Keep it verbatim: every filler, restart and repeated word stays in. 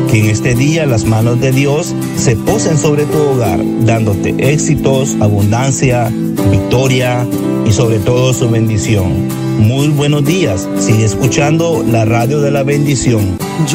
Que en este día las manos de Dios se posen sobre tu hogar, dándote éxitos, abundancia, victoria y sobre todo su bendición. Muy buenos días. Sigue escuchando la radio de la bendición.